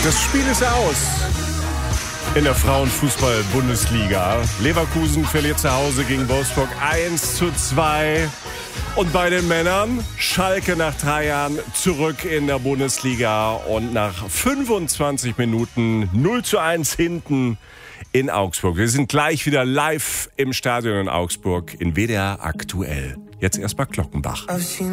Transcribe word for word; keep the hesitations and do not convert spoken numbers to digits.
Das Spiel ist aus in der Frauenfußball-Bundesliga. Leverkusen verliert zu Hause gegen Wolfsburg eins zu zwei. Und bei den Männern Schalke nach drei Jahren zurück in der Bundesliga und nach fünfundzwanzig Minuten null zu eins hinten in Augsburg. Wir sind gleich wieder live im Stadion in Augsburg in W D R aktuell. Jetzt erstmal Glockenbach.